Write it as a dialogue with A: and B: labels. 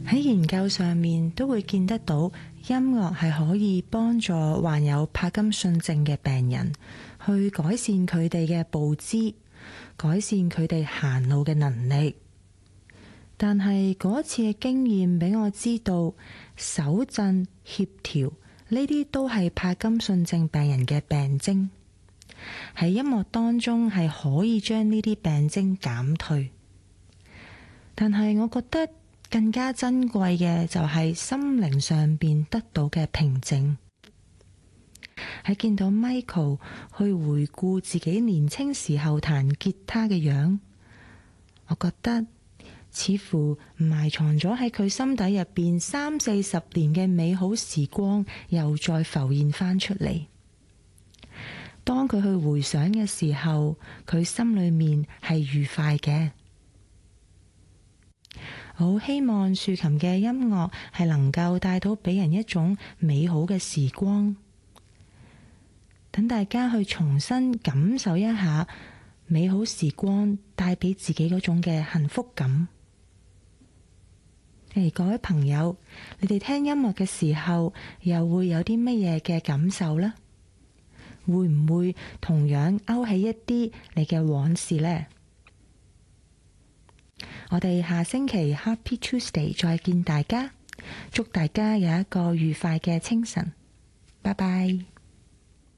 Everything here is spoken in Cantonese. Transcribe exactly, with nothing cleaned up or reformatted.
A: 喺研究上面都會見得到，音樂係可以幫助患有帕金遜症嘅病人去改善佢哋嘅步姿，改善佢哋行路嘅能力。但係嗰次嘅經驗俾我知道，手震、協調呢啲都係帕金遜症病人嘅病徵。喺音樂當中係可以將呢啲病徵減退。但係我覺得更加珍貴嘅就係心靈上邊得到嘅平靜。喺見到 Michael 去回顧自己年青時候彈吉他嘅樣，我覺得似乎埋藏咗喺佢心底入邊三四十年嘅美好時光又再浮現翻出嚟。當佢去回想嘅時候，佢心裏面係愉快嘅。好希望豎琴嘅音樂係能夠帶到俾人一種美好嘅時光，等大家去重新感受一下美好時光帶俾自己嗰種嘅幸福感。誒，各位朋友，你哋聽音樂嘅時候又會有啲乜嘢嘅感受呢？會唔會同樣勾起一啲你嘅往事呢？我哋下星期 Happy Tuesday 再見大家，祝大家有一個愉快嘅清晨，拜拜。